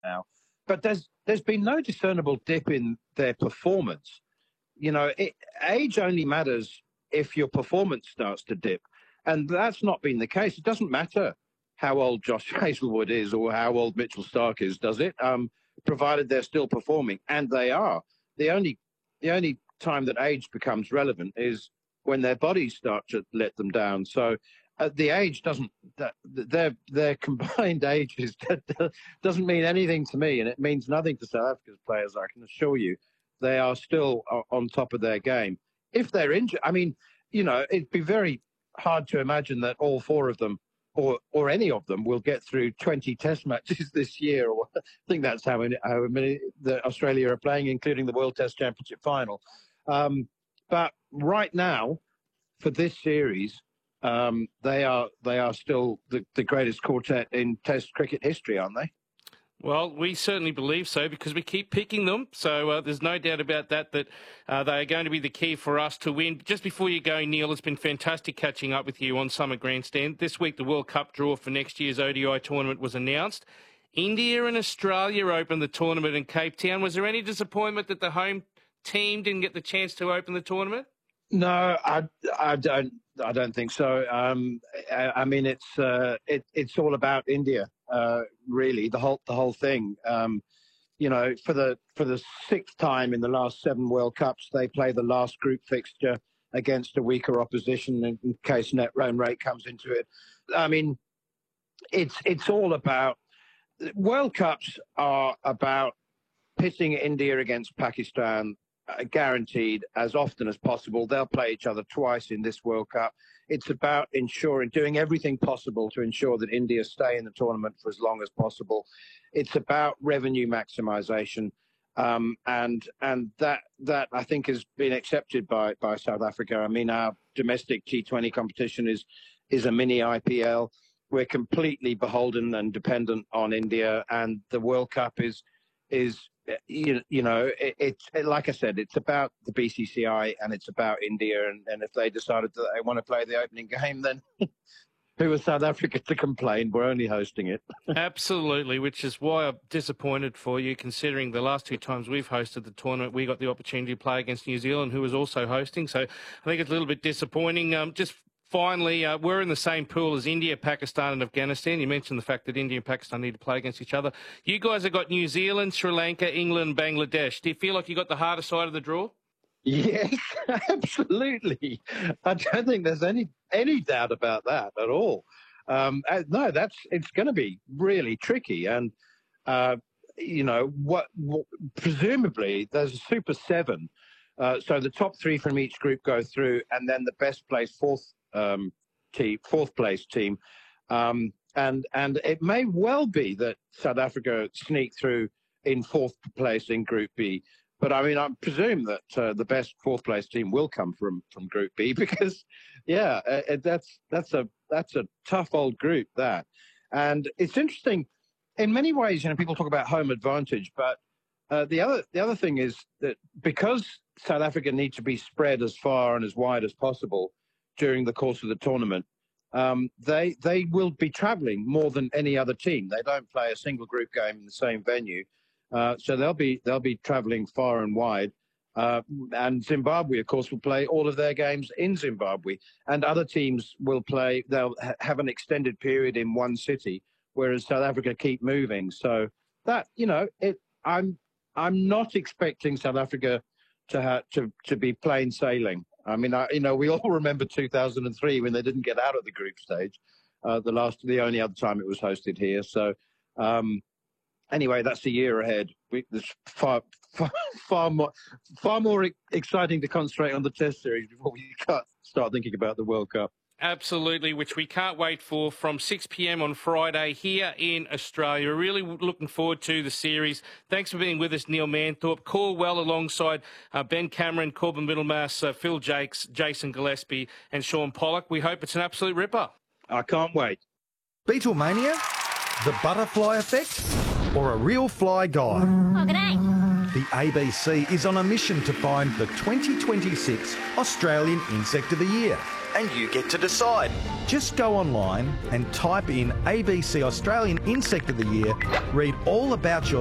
now. But there's been no discernible dip in their performance. You know, age only matters if your performance starts to dip. And that's not been the case. It doesn't matter how old Josh Hazlewood is or how old Mitchell Starc is, does it? Provided they're still performing, and they are. The only time that age becomes relevant is when their bodies start to let them down. So the age doesn't, their combined ages doesn't mean anything to me, and it means nothing to South Africa's players, I can assure you. They are still on top of their game. If they're injured, I mean, you know, it'd be very hard to imagine that all four of them or any of them will get through 20 test matches this year. Or I think that's how many the Australia are playing, including the World Test Championship final. But right now, for this series, they are still the greatest quartet in Test cricket history, aren't they? Well, we certainly believe so because we keep picking them. So there's no doubt about that they are going to be the key for us to win. Just before you go, Neil, it's been fantastic catching up with you on Summer Grandstand. This week, the World Cup draw for next year's ODI tournament was announced. India and Australia opened the tournament in Cape Town. Was there any disappointment that the home team didn't get the chance to open the tournament? No, I don't think so. I mean, it's all about India, really. The whole thing. You know, for the sixth time in the last 7 World Cups, they play the last group fixture against a weaker opposition in case net run rate comes into it. I mean, it's all about World Cups are about pitting India against Pakistan. Guaranteed as often as possible. They'll play each other twice in this World Cup. It's about doing everything possible to ensure that India stay in the tournament for as long as possible. It's about revenue maximisation, and that I think has been accepted by South Africa. I mean, our domestic T20 competition is a mini IPL. We're completely beholden and dependent on India, and the World Cup is like I said, it's about the BCCI and it's about India. And if they decided that they want to play the opening game, then who is South Africa to complain? We're only hosting it. Absolutely, which is why I'm disappointed for you, considering the last 2 times we've hosted the tournament, we got the opportunity to play against New Zealand, who was also hosting. So I think it's a little bit disappointing. Just finally, we're in the same pool as India, Pakistan and Afghanistan. You mentioned the fact that India and Pakistan need to play against each other. You guys have got New Zealand, Sri Lanka, England, Bangladesh. Do you feel like you got the harder side of the draw? Yes, absolutely. I don't think there's any doubt about that at all. No, it's going to be really tricky. And, you know, presumably there's a Super 7. So the top 3 from each group go through, and then the best place fourth place team, and it may well be that South Africa sneak through in 4th place in Group B. But I mean, I presume that the best 4th place team will come from Group B because, yeah, that's a tough old group, that. And it's interesting in many ways. You know, people talk about home advantage, but the other thing is that because South Africa need to be spread as far and as wide as possible during the course of the tournament, they will be travelling more than any other team. They don't play a single group game in the same venue, so they'll be travelling far and wide. And Zimbabwe, of course, will play all of their games in Zimbabwe, and other teams will play. They'll have an extended period in one city, whereas South Africa keep moving. So that, you know, I'm not expecting South Africa to be plain sailing. I mean, we all remember 2003 when they didn't get out of the group stage, the only other time it was hosted here. So anyway, that's a year ahead. There's far more exciting to concentrate on the Test series before we start thinking about the World Cup. Absolutely, which we can't wait for from 6 p.m. on Friday here in Australia. We're really looking forward to the series. Thanks for being with us, Neil Manthorpe. Call well alongside Ben Cameron, Corbin Middlemass, Phil Jakes, Jason Gillespie and Sean Pollock. We hope it's an absolute ripper. I can't wait. Beatlemania? The butterfly effect? Or a real fly guy? Oh, g'day. The ABC is on a mission to find the 2026 Australian Insect of the Year. and you get to decide. Just go online and type in ABC Australian Insect of the Year, read all about your